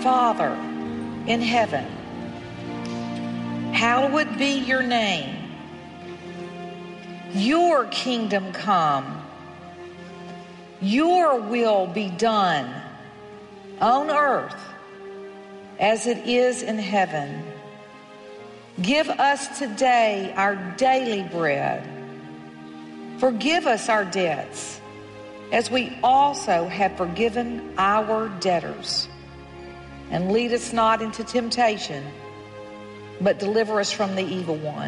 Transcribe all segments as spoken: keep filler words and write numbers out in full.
Father in heaven, hallowed be your name. Your kingdom come. Your will be done on earth as it is in heaven. Give us today our daily bread. Forgive us our debts, as we also have forgiven our debtors. And lead us not into temptation, but deliver us from the evil one.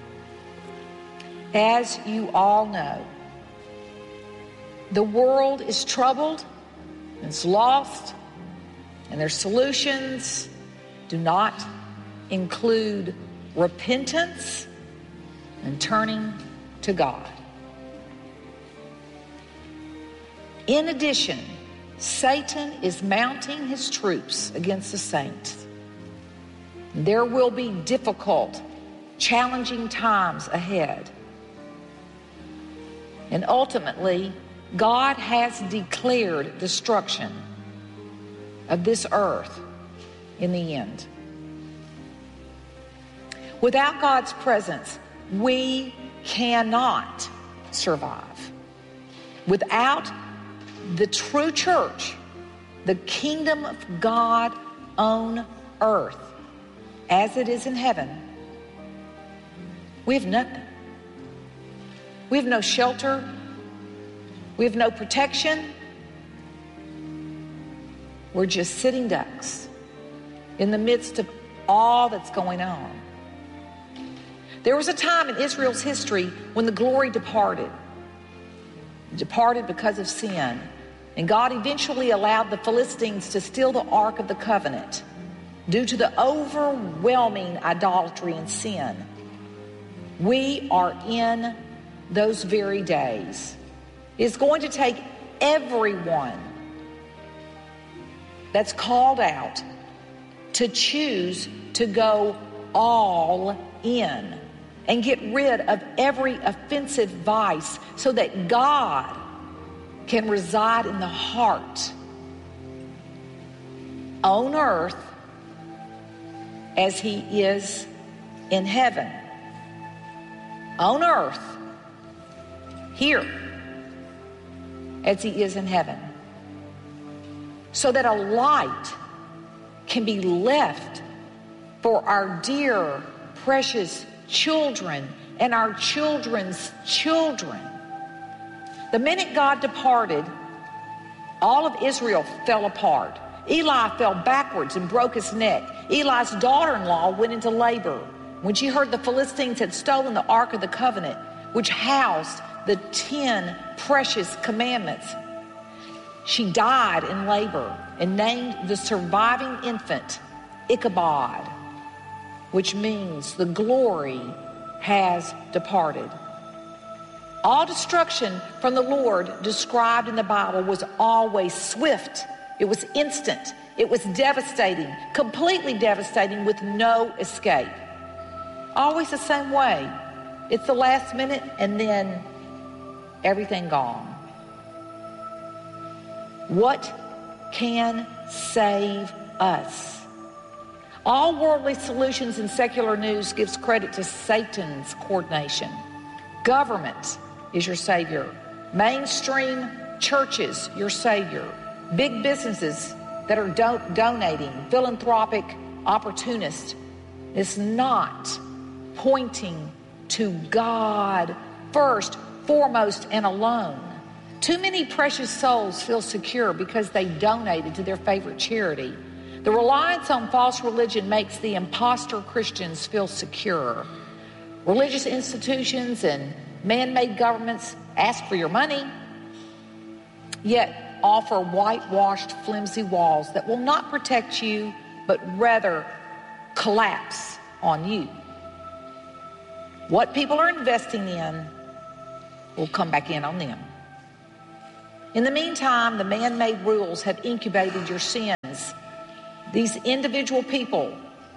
As you all know, the world is troubled, and it's lost, and their solutions do not include repentance and turning to God. In addition, Satan is mounting his troops against the saints. There will be difficult, challenging times ahead. And ultimately, God has declared destruction of this earth in the end. Without God's presence, we cannot survive. Without the true church, the kingdom of God on earth, as it is in heaven, we have nothing. We have no shelter. We have no protection. We're just sitting ducks in the midst of all that's going on. There was a time in Israel's history when the glory departed. It departed because of sin. And God eventually allowed the Philistines to steal the Ark of the Covenant due to the overwhelming idolatry and sin. We are in those very days. It's going to take everyone that's called out to choose to go all in and get rid of every offensive vice so that God can reside in the heart on earth as he is in heaven. On earth, here, as he is in heaven. So that a light can be left for our dear, precious children and our children's children. The minute God departed, all of Israel fell apart. Eli fell backwards and broke his neck. Eli's daughter-in-law went into labor when she heard the Philistines had stolen the Ark of the Covenant, which housed the ten precious commandments. She died in labor and named the surviving infant Ichabod, which means the glory has departed. All destruction from the Lord described in the Bible was always swift. It was instant. It was devastating, completely devastating, with no escape. Always the same way. It's the last minute and then everything gone. What can save us? All worldly solutions in secular news gives credit to Satan's coordination. Government is your savior. Mainstream churches, your savior. Big businesses that are do- donating, philanthropic opportunists. It's not pointing to God first, foremost, and alone. Too many precious souls feel secure because they donated to their favorite charity. The reliance on false religion makes the imposter Christians feel secure. Religious institutions and man-made governments ask for your money, yet offer whitewashed, flimsy walls that will not protect you, but rather collapse on you. What people are investing in will come back in on them. In the meantime, the man-made rules have incubated your sins. These individual people,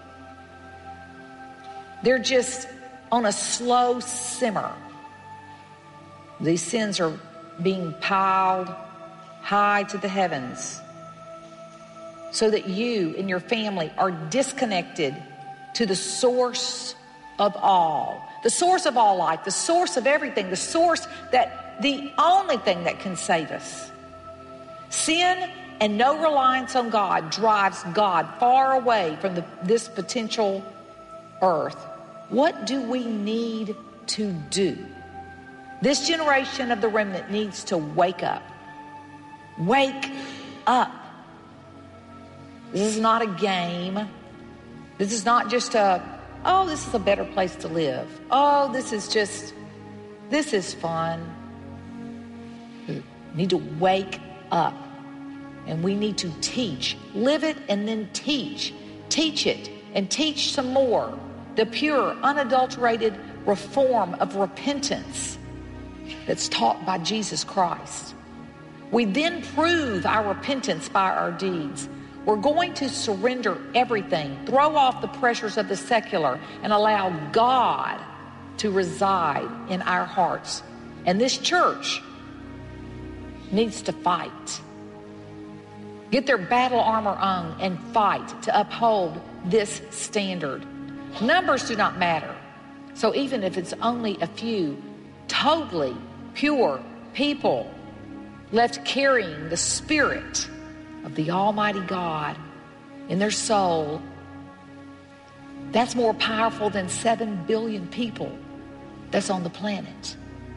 they're just on a slow simmer. These sins are being piled high to the heavens. so that you and your family are disconnected to the source of all, the source of all life, the source of everything, the source that the only thing that can save us. Sin and no reliance on God drives God far away from the, this potential earth. What do we need to do? This generation of the remnant needs to wake up. Wake up. This is not a game. This is not just a, oh, this is a better place to live. Oh, this is just, this is fun. We need to wake up. And we need to teach. Live it and then teach. Teach it and teach some more. The pure, unadulterated reform of repentance that's taught by Jesus Christ. We then prove our repentance by our deeds. We're going to surrender everything, throw off the pressures of the secular, and allow God to reside in our hearts. And this church needs to fight. Get their battle armor on and fight to uphold this standard. Numbers do not matter. So even if it's only a few totally pure people left carrying the Spirit of the Almighty God in their soul, that's more powerful than seven billion people that's on the planet.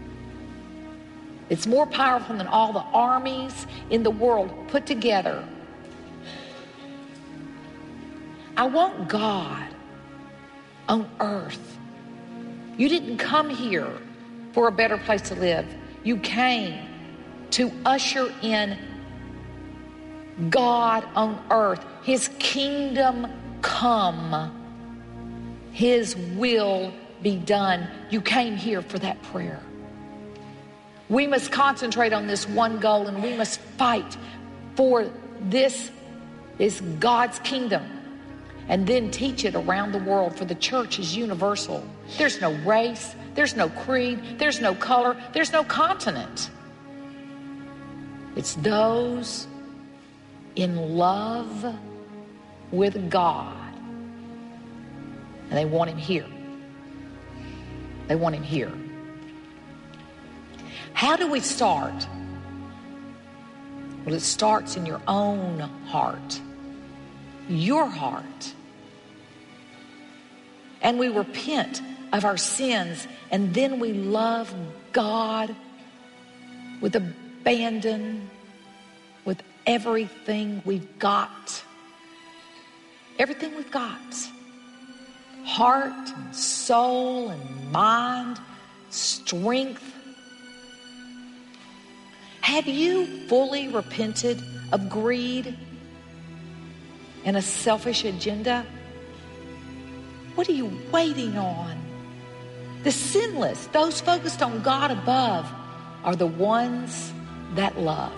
It's more powerful than all the armies in the world put together. I want God on earth. You didn't come here for a better place to live. You came to usher in God on earth. His kingdom come. His will be done. You came here for that prayer. We must concentrate on this one goal, and we must fight for this is God's kingdom, and then teach it around the world, for the church is universal. There's no race, there's no creed, there's no color, there's no continent. It's those in love with God, and they want him here. They want him here. How do we start? Well, it starts in your own heart, your heart. And we repent of our sins, and then we love God with abandon, with everything we've got. Everything we've got. Heart and soul and mind, strength. Have you fully repented of greed and a selfish agenda? What are you waiting on? The sinless, those focused on God above, are the ones that love.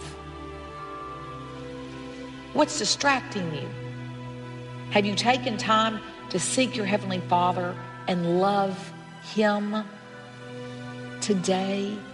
What's distracting you? Have you taken time to seek your Heavenly Father and love Him today?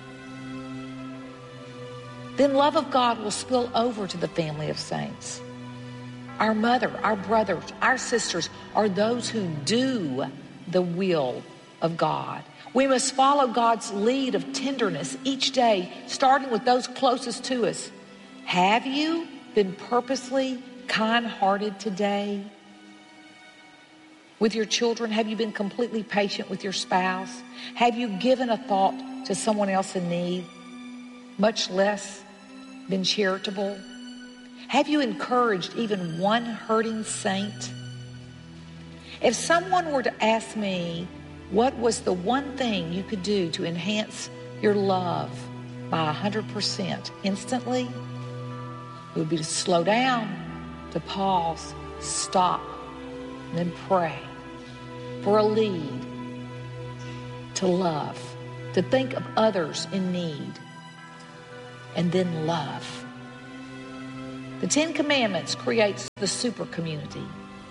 Then love of God will spill over to the family of saints. Our mother, our brothers, our sisters are those who do the will of God. We must follow God's lead of tenderness each day, starting with those closest to us. Have you been purposely kind-hearted today? With your children, have you been completely patient with your spouse? Have you given a thought to someone else in need, much less been charitable? Have you encouraged even one hurting saint? If someone were to ask me what was the one thing you could do to enhance your love by one hundred percent instantly, it would be to slow down, to pause, stop, and then pray for a lead, to love, to think of others in need, and then love. The Ten Commandments creates the super community.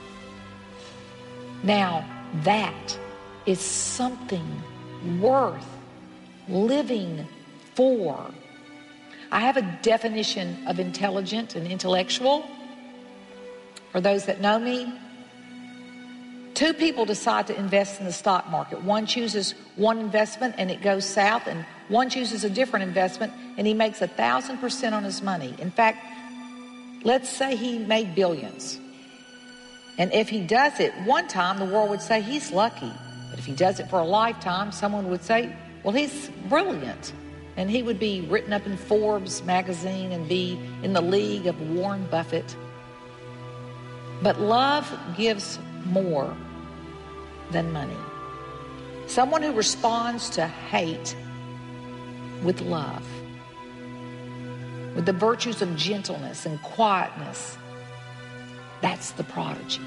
Now, that is something worth living for. I have a definition of intelligent and intellectual. For those that know me, two people decide to invest in the stock market. One chooses one investment and it goes south, and one chooses a different investment and he makes a thousand percent on his money. In fact, let's say he made billions. And if he does it one time, the world would say he's lucky. But if he does it for a lifetime, someone would say, well, he's brilliant. And he would be written up in Forbes magazine and be in the league of Warren Buffett. But love gives more than money. Someone who responds to hate with love, with the virtues of gentleness and quietness, that's the prodigy.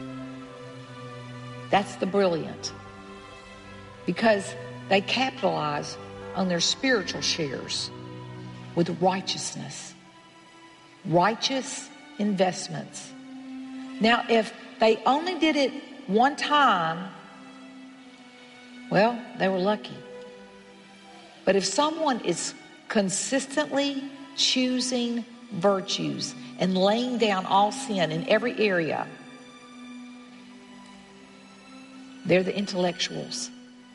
That's the brilliant. Because they capitalize on their spiritual shares with righteousness. Righteous investments. Now, if they only did it one time, well, they were lucky. But if someone is consistently choosing virtues and laying down all sin in every area, they're the intellectuals,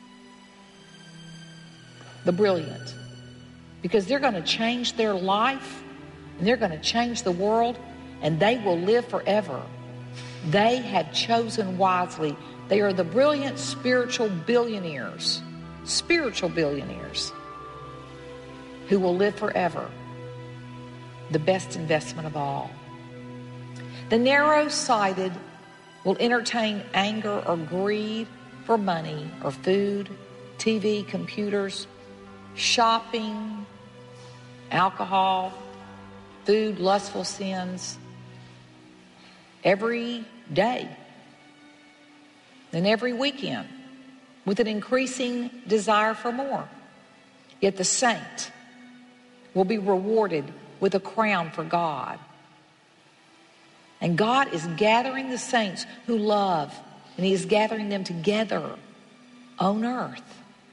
the brilliant, because they're going to change their life and they're going to change the world, and they will live forever. They have chosen wisely. They are the brilliant spiritual billionaires, spiritual billionaires who will live forever. The best investment of all. The narrow-sighted will entertain anger or greed for money or food, T V, computers, shopping, alcohol, food, lustful sins, every day and every weekend, with an increasing desire for more. Yet the saint will be rewarded with a crown for God. And God is gathering the saints who love, and he is gathering them together on earth,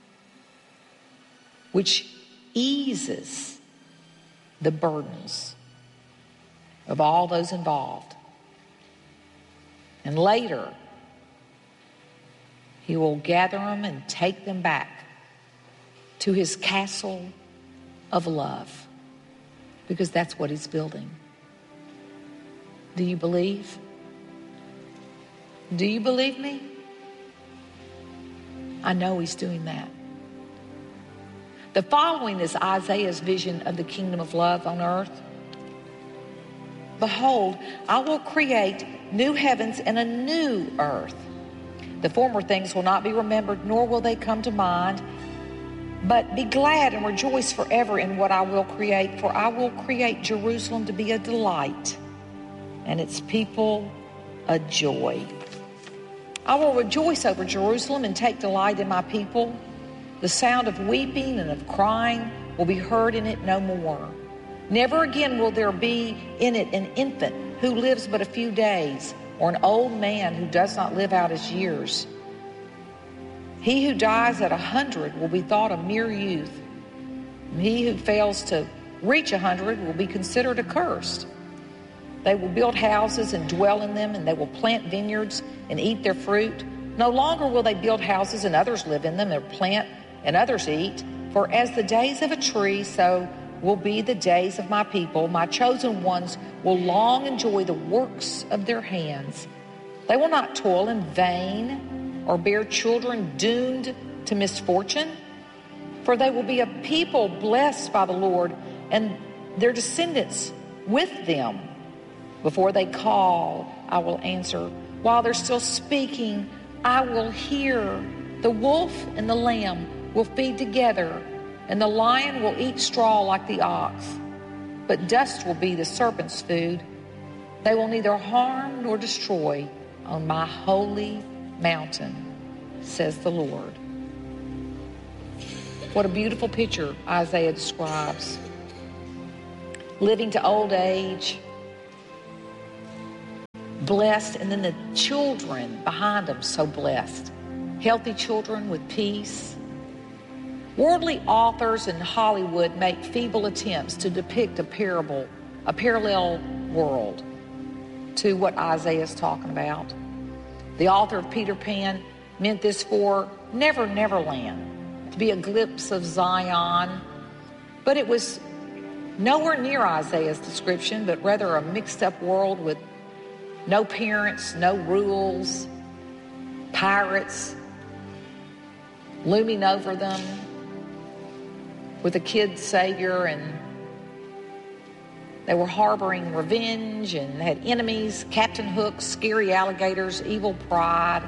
which eases the burdens of all those involved. And later, he will gather them and take them back to his castle of love, because that's what he's building. Do you believe? Do you believe me? I know he's doing that. The following is Isaiah's vision of the kingdom of love on earth. Behold, I will create new heavens and a new earth. The former things will not be remembered, nor will they come to mind. But be glad and rejoice forever in what I will create, for I will create Jerusalem to be a delight, and its people a joy. I will rejoice over Jerusalem and take delight in my people. The sound of weeping and of crying will be heard in it no more. Never again will there be in it an infant who lives but a few days, or an old man who does not live out his years. He who dies at a hundred will be thought a mere youth. And he who fails to reach a hundred will be considered accursed. They will build houses and dwell in them, and they will plant vineyards and eat their fruit. No longer will they build houses and others live in them, or plant and others eat. For as the days of a tree, so will be the days of my people. My chosen ones will long enjoy the works of their hands. They will not toil in vain or bear children doomed to misfortune. For they will be a people blessed by the Lord, and their descendants with them. Before they call, I will answer. While they're still speaking, I will hear. The wolf and the lamb will feed together, and the lion will eat straw like the ox. But dust will be the serpent's food. They will neither harm nor destroy on my holy mountain, says the Lord. What a beautiful picture Isaiah describes. Living to old age, blessed, and then the children behind them so blessed. Healthy children with peace. Worldly authors in Hollywood make feeble attempts to depict a parable, a parallel world to to what Isaiah is talking about. The author of Peter Pan meant this for Never Never Land, to be a glimpse of Zion. But it was nowhere near Isaiah's description, but rather a mixed-up world with no parents, no rules, pirates looming over them, with a kid savior, and they were harboring revenge and had enemies, Captain Hook, scary alligators, evil pride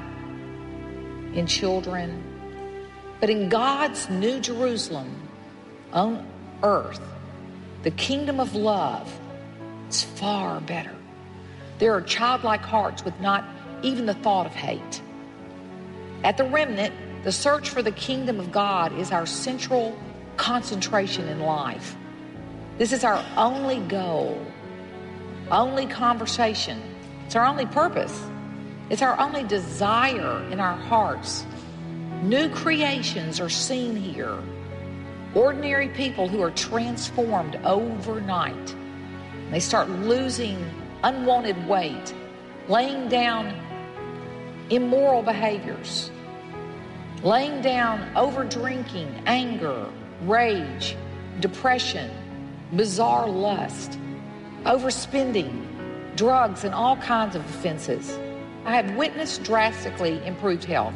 in children. But in God's New Jerusalem on earth, the kingdom of love is far better. There are childlike hearts with not even the thought of hate. At the remnant, the search for the kingdom of God is our central concentration in life. This is our only goal, only conversation. It's our only purpose. It's our only desire in our hearts. New creations are seen here. Ordinary people who are transformed overnight. They start losing unwanted weight, laying down immoral behaviors, laying down over-drinking, anger, rage, depression, bizarre lust, overspending, drugs, and all kinds of offenses. I have witnessed drastically improved health.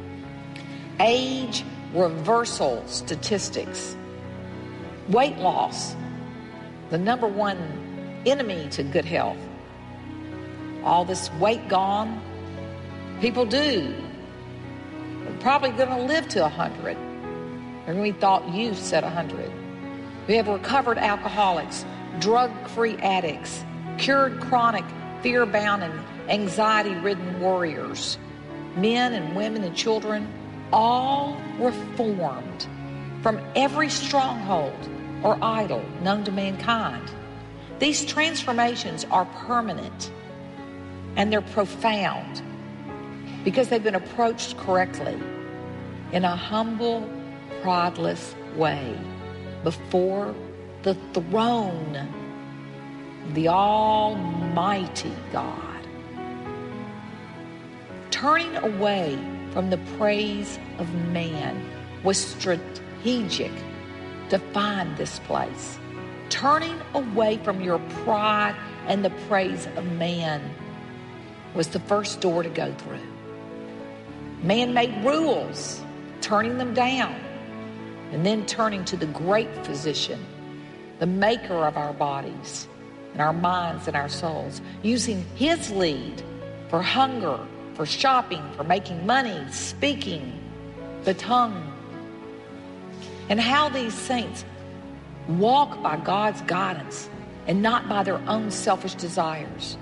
Age reversal statistics. Weight loss, the number one enemy to good health. All this weight gone. People do. They're probably going to live to one hundred. They're going to be thought youths at one hundred. We have recovered alcoholics, drug-free addicts, cured chronic, fear-bound, and anxiety-ridden warriors, men and women and children, all reformed from every stronghold or idol known to mankind. These transformations are permanent and they're profound because they've been approached correctly in a humble, prideless way before the throne of the Almighty God. Turning away from the praise of man was strategic to find this place. Turning away from your pride and the praise of man was the first door to go through. Man made rules, turning them down, and then turning to the great physician, the maker of our bodies and our minds and our souls, using his lead for hunger, for shopping, for making money, speaking, the tongue. And how these saints walk by God's guidance and not by their own selfish desires.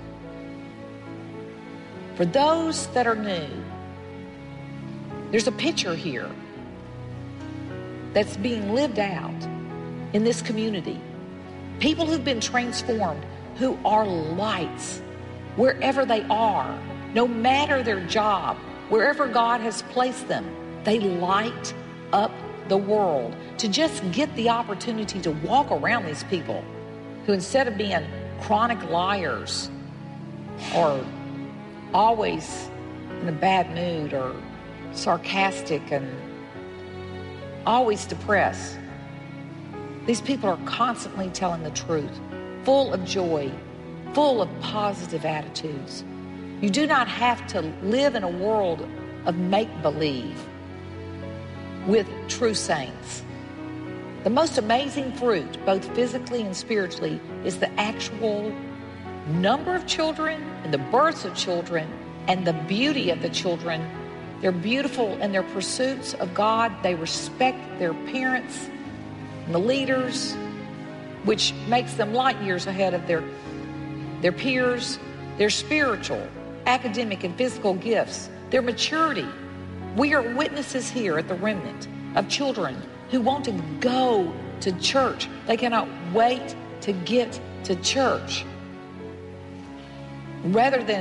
For those that are new, there's a picture here that's being lived out in this community. People who've been transformed, who are lights wherever they are, no matter their job, wherever God has placed them, they light up the world. To just get the opportunity to walk around these people who, instead of being chronic liars or always in a bad mood or sarcastic and always depressed, these people are constantly telling the truth, full of joy, full of positive attitudes. You do not have to live in a world of make-believe with true saints. The most amazing fruit, both physically and spiritually, is the actual number of children and the births of children and the beauty of the children. They're beautiful in their pursuits of God. They respect their parents and the leaders, which makes them light years ahead of their, their peers. Their spiritual, academic, and physical gifts, their maturity. We are witnesses here at the remnant of children who want to go to church. They cannot wait to get to church. Rather than